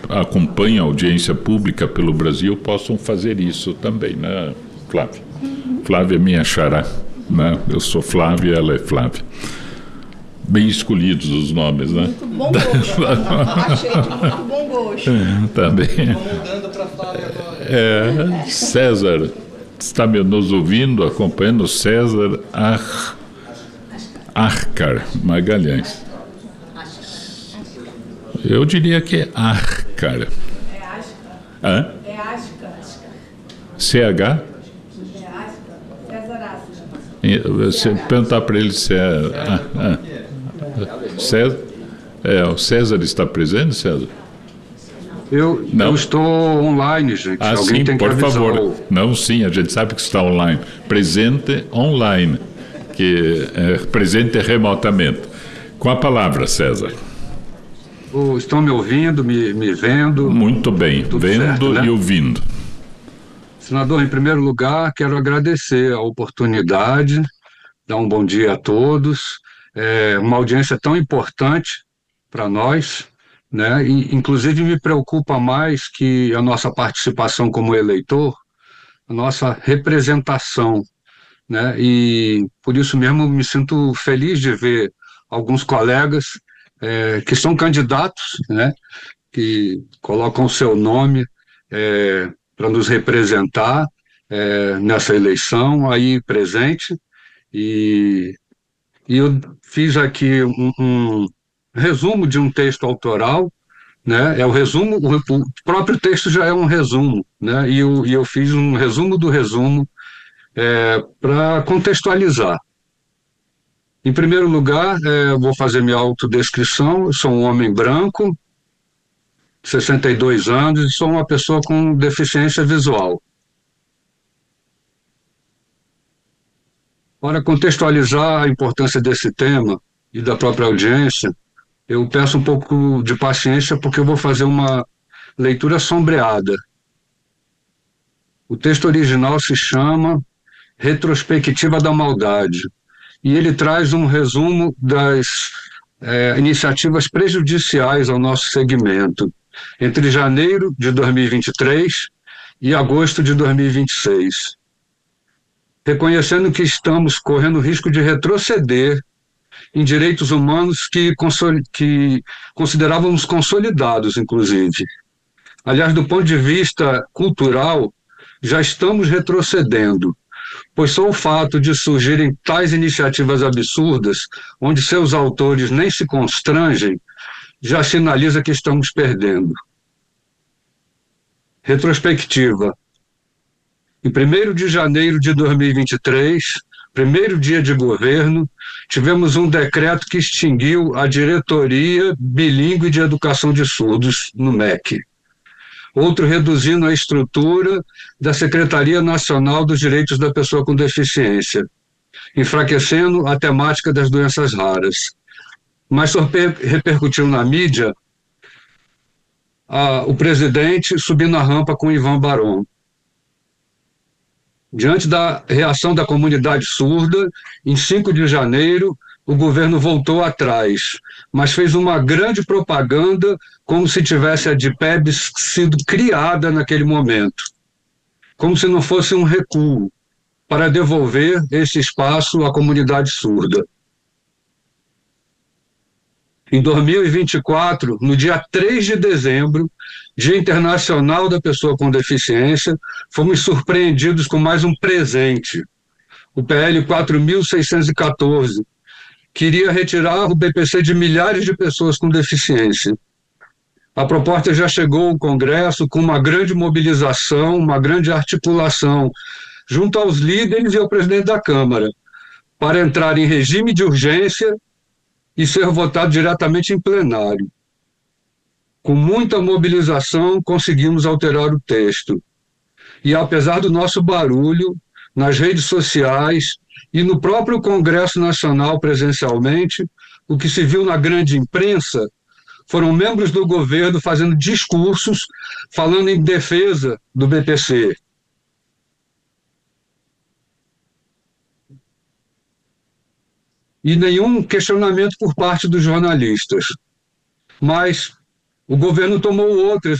acompanham a audiência pública pelo Brasil possam fazer isso também, né, Flávia? Flávia é minha xará, né? Eu sou Flávia, ela é Flávia. Bem escolhidos os nomes, né? Muito bom gosto. Achei de muito bom gosto. Também. Estou mudando para Flávia agora. César está nos ouvindo, acompanhando César Arcar Magalhães. Eu diria que é Arcar. É Asca. Hã? É Asca. CH? É Asca. César Asca. Você perguntar para ele se é. César? O César está presente, César? Eu estou online, gente. Alguém sim, tem que por avisar. favor. Não, sim, a gente sabe que está online. Presente online, que é presente remotamente. Com a palavra, César. Estão me ouvindo, me vendo? Muito bem, Tudo vendo certo, né? e ouvindo. Senador, em primeiro lugar, quero agradecer a oportunidade, dar um bom dia a todos. É uma audiência tão importante para nós, né? E, inclusive, me preocupa mais que a nossa participação como eleitor, a nossa representação, né? E por isso mesmo me sinto feliz de ver alguns colegas que são candidatos, né? Que colocam o seu nome para nos representar nessa eleição aí presente. E eu fiz aqui um resumo de um texto autoral, né? É o resumo, o próprio texto já é um resumo, né? E eu fiz um resumo do resumo para contextualizar. Em primeiro lugar, vou fazer minha autodescrição. Eu sou um homem branco, 62 anos, e sou uma pessoa com deficiência visual. Para contextualizar a importância desse tema e da própria audiência, eu peço um pouco de paciência porque eu vou fazer uma leitura sombreada. O texto original se chama Retrospectiva da Maldade, e ele traz um resumo das iniciativas prejudiciais ao nosso segmento entre janeiro de 2023 e agosto de 2026. Reconhecendo que estamos correndo risco de retroceder em direitos humanos que considerávamos consolidados, inclusive. Aliás, do ponto de vista cultural, já estamos retrocedendo, pois só o fato de surgirem tais iniciativas absurdas, onde seus autores nem se constrangem, já sinaliza que estamos perdendo. Retrospectiva. Em 1º de janeiro de 2023, primeiro dia de governo, tivemos um decreto que extinguiu a Diretoria Bilíngue de Educação de Surdos, no MEC. Outro reduzindo a estrutura da Secretaria Nacional dos Direitos da Pessoa com Deficiência, enfraquecendo a temática das doenças raras. Mas só repercutiu na mídia o presidente subindo a rampa com Ivan Barão. Diante da reação da comunidade surda, em 5 de janeiro, o governo voltou atrás, mas fez uma grande propaganda como se tivesse a DIPEB sido criada naquele momento, como se não fosse um recuo para devolver esse espaço à comunidade surda. Em 2024, no dia 3 de dezembro, Dia Internacional da Pessoa com Deficiência, fomos surpreendidos com mais um presente. O PL 4.614 queria retirar o BPC de milhares de pessoas com deficiência. A proposta já chegou ao Congresso com uma grande mobilização, uma grande articulação, junto aos líderes e ao presidente da Câmara, para entrar em regime de urgência e ser votado diretamente em plenário. Com muita mobilização, conseguimos alterar o texto. E apesar do nosso barulho, nas redes sociais e no próprio Congresso Nacional presencialmente, o que se viu na grande imprensa foram membros do governo fazendo discursos falando em defesa do BPC. E nenhum questionamento por parte dos jornalistas. Mas o governo tomou outras